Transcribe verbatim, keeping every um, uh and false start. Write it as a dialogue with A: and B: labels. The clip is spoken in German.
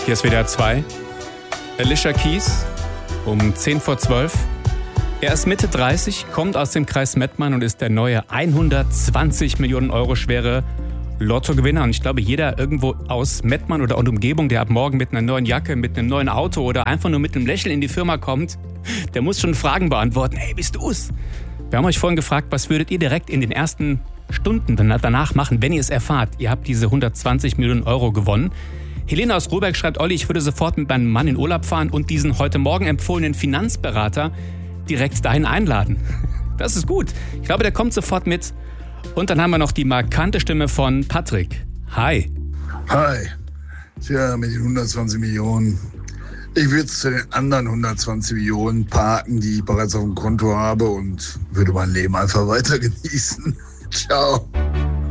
A: Hier ist W D R zwei. Alicia Keys um zehn vor zwölf. Er ist Mitte dreißig, kommt aus dem Kreis Mettmann und ist der neue hundertzwanzig Millionen Euro schwere Lottogewinner. Und ich glaube, jeder irgendwo aus Mettmann oder und Umgebung, der ab morgen mit einer neuen Jacke, mit einem neuen Auto oder einfach nur mit einem Lächeln in die Firma kommt, der muss schon Fragen beantworten. Hey, bist du's? Wir haben euch vorhin gefragt, was würdet ihr direkt in den ersten Stunden danach machen, wenn ihr es erfahrt? Ihr habt diese hundertzwanzig Millionen Euro gewonnen. Helena aus Ruhrberg schreibt, Olli, ich würde sofort mit meinem Mann in Urlaub fahren und diesen heute Morgen empfohlenen Finanzberater direkt dahin einladen. Das ist gut. Ich glaube, der kommt sofort mit. Und dann haben wir noch die markante Stimme von Patrick. Hi.
B: Hi. Tja, mit den hundertzwanzig Millionen. Ich würde es zu den anderen hundertzwanzig Millionen parken, die ich bereits auf dem Konto habe und würde mein Leben einfach weiter genießen. Ciao.